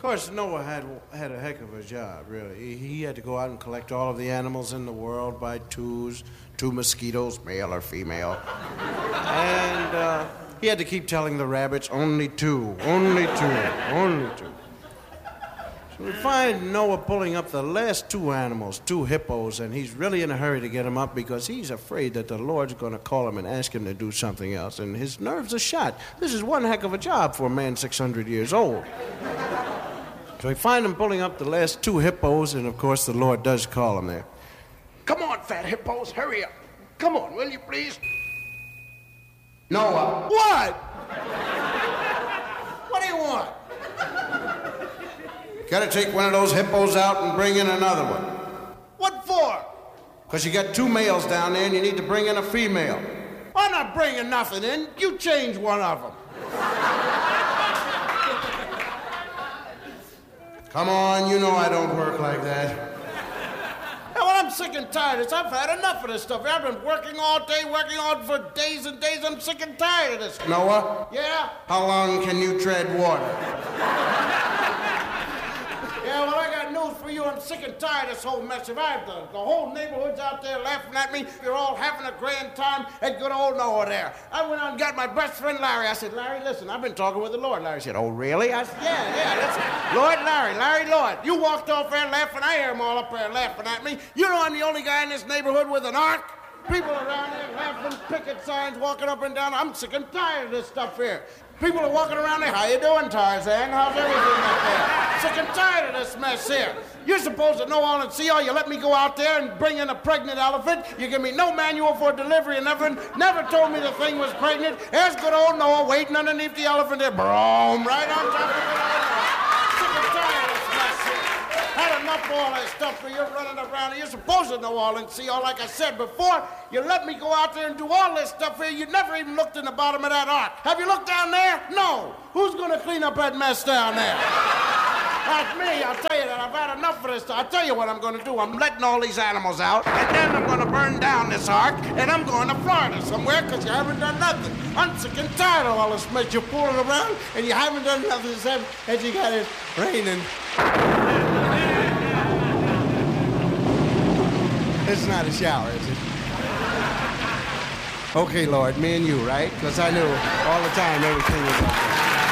course, Noah had a heck of a job, really. He had to go out and collect all of the animals in the world by twos, 2 mosquitoes, male or female. And he had to keep telling the rabbits, only 2, only 2, only 2. So we find Noah pulling up the last 2 animals, 2 hippos, and he's really in a hurry to get them up because he's afraid that the Lord's going to call him and ask him to do something else, and his nerves are shot. This is one heck of a job for a man 600 years old. So we find him pulling up the last 2 hippos, and of course the Lord does call him there. Come on, fat hippos, hurry up. Come on, will you please? Noah. What? What do you want? Gotta take one of those hippos out and bring in another one. What for? Because you got 2 males down there and you need to bring in a female. I'm not bringing nothing in. You change one of them. Come on, you know I don't work like that. Hey, well, I'm sick and tired of this. I've had enough of this stuff. I've been working all day, working on for days and days. I'm sick and tired of this. Noah? Yeah? How long can you tread water? Yeah, well, I got news for you. I'm sick and tired of this whole mess that I've done. The whole neighborhood's out there laughing at me. You're all having a grand time at good old Noah there. I went out and got my best friend Larry. I said, Larry, listen, I've been talking with the Lord. Larry said, oh, really? I said, yeah, listen. Lord, Larry, Lord. You walked off there laughing. I hear them all up there laughing at me. You know I'm the only guy in this neighborhood with an ark? People around there laughing, picket signs, walking up and down. I'm sick and tired of this stuff here. People are walking around there. How you doing, Tarzan? How's everything up there? Sick and tired of this mess here. You're supposed to know all and see all. You let me go out there and bring in a pregnant elephant. You give me no manual for delivery and nothing. Never told me the thing was pregnant. There's good old Noah waiting underneath the elephant there. Boom, right on top of it. Sick and tired of this mess here. Had enough of all that stuff where you're running around. You're supposed to know all and see all. Like I said before, you let me go out there and do all this stuff here. You never even looked in the bottom of that ark. Have you looked down there? No. Who's going to clean up that mess down there? Not me, I'll tell you that. I've had enough of this. I'll tell you what I'm going to do. I'm letting all these animals out, and then I'm going to burn down this ark, and I'm going to Florida somewhere because you haven't done nothing. I'm sick and tired of all this mess. You're fooling around, and you haven't done nothing as you got it raining. It's not a shower, is it? Okay, Lord, me and you, right? Because I knew all the time everything was okay.